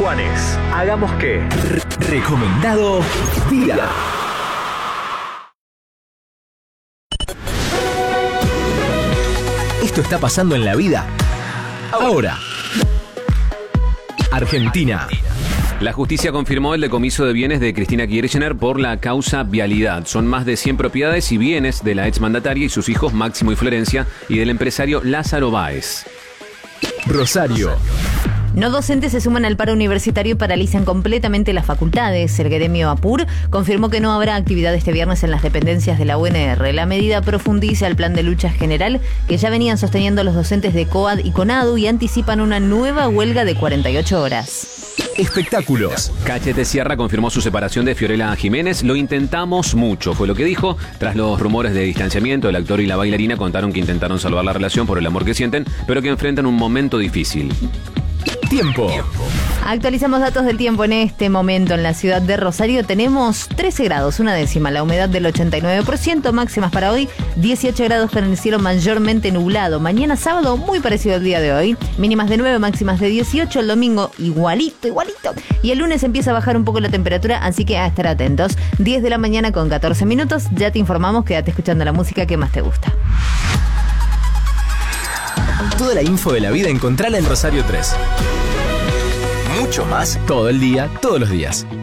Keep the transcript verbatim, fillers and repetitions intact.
Juanes, hagamos que. Re- recomendado día. Esto está pasando en la vida ahora. Argentina. La justicia confirmó el decomiso de bienes de Cristina Kirchner por la causa vialidad. Son más de cien propiedades y bienes de la exmandataria y sus hijos Máximo y Florencia y del empresario Lázaro Báez. Rosario. No docentes se suman al paro universitario y paralizan completamente las facultades. El gremio APUR confirmó que no habrá actividad este viernes en las dependencias de la U N R. La medida profundiza el plan de lucha general que ya venían sosteniendo los docentes de COAD y CONADU y anticipan una nueva huelga de cuarenta y ocho horas. Espectáculos. Cachete Sierra confirmó su separación de Fiorella Jiménez. Lo intentamos mucho, fue lo que dijo. Tras los rumores de distanciamiento, el actor y la bailarina contaron que intentaron salvar la relación por el amor que sienten, pero que enfrentan un momento difícil. Tiempo. Actualizamos datos del tiempo en este momento en la ciudad de Rosario. Tenemos trece grados, una décima, la humedad del ochenta y nueve por ciento, máximas para hoy, dieciocho grados con el cielo mayormente nublado. Mañana sábado, muy parecido al día de hoy, mínimas de nueve, máximas de dieciocho, el domingo igualito, igualito. Y el lunes empieza a bajar un poco la temperatura, así que a estar atentos. diez de la mañana con catorce minutos, ya te informamos, quédate escuchando la música que más te gusta. Toda la info de la vida encontrala en Rosario tres. Mucho más todo el día, todos los días.